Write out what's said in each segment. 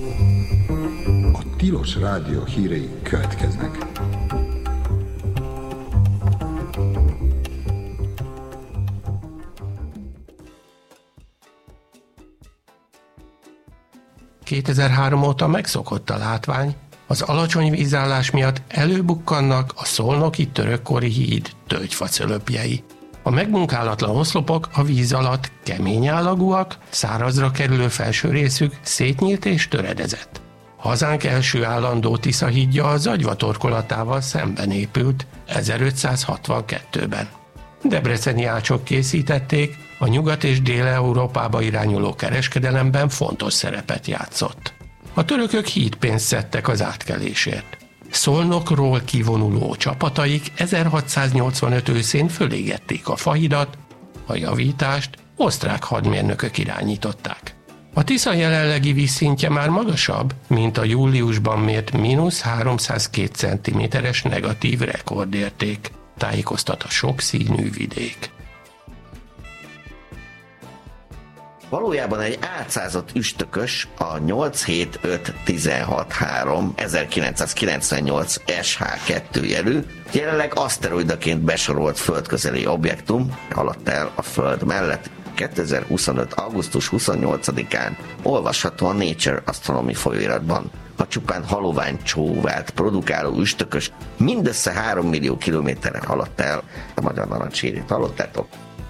A Tilos Rádió hírei következnek. ...2003 óta megszokott a látvány, az alacsony vízállás miatt előbukkannak a szolnoki törökkori híd tölgyfacölöpjei. A megmunkálatlan oszlopok a víz alatt kemény állagúak, szárazra kerülő felső részük szétnyílt és töredezett. Hazánk első állandó Tisza hídja a Zagyva torkolatával szemben épült 1562-ben. Debreceni ácsok készítették, a Nyugat- és Dél-Európába irányuló kereskedelemben fontos szerepet játszott. A törökök hídpénzt szedtek az átkelésért. Szolnokról kivonuló csapataik 1685 őszén fölégették a fahidat, a javítást osztrák hadmérnökök irányították. A Tisza jelenlegi vízszintje már magasabb, mint a júliusban mért -302 cm-es negatív rekordérték, tájékoztat a sokszínű vidék. Valójában egy átszázott üstökös, a 875163 1998 SH2 jelű, jelenleg aszteroidaként besorolt földközeli objektum haladt el a Föld mellett. 2025. augusztus 28-án olvasható a Nature Astronomy folyóiratban. A csupán halovány csóvált produkáló üstökös mindössze 3 millió kilométerre haladt el. A magyar narancssírét hallottátok?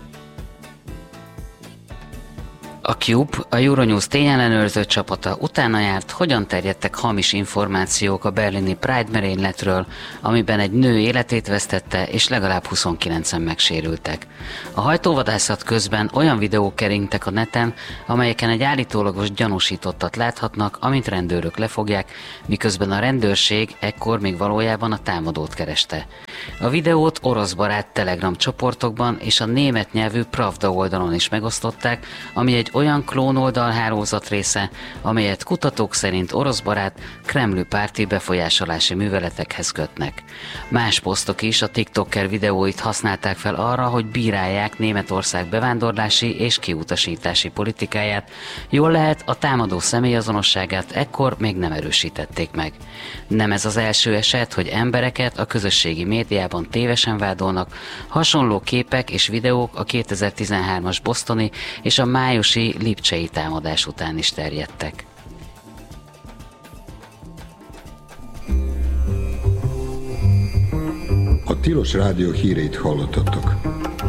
A Cube, a Euronews tényellenőrző csapata utána járt, hogyan terjedtek hamis információk a berlini Pride merényletről, amiben egy nő életét vesztette, és legalább 29-en megsérültek. A hajtóvadászat közben olyan videók keringtek a neten, amelyeken egy állítólagos gyanúsítottat láthatnak, amint rendőrök lefogják, miközben a rendőrség ekkor még valójában a támadót kereste. A videót orosz barát Telegram csoportokban és a német nyelvű Pravda oldalon is megosztották, ami egy olyan klónoldal hálózat része, amelyet kutatók szerint orosz barát Kreml párti befolyásolási műveletekhez kötnek. Más posztok is a TikToker videóit használták fel arra, hogy bírálják Németország bevándorlási és kiutasítási politikáját. Jól lehet, a támadó személyazonosságát ekkor még nem erősítették meg. Nem ez az első eset, hogy embereket a közösségi médiában tévesen vádolnak. Hasonló képek és videók a 2013-as bostoni és a májusi lipcsei támadás után is terjedtek. A Tilos Rádió híreit hallottatok.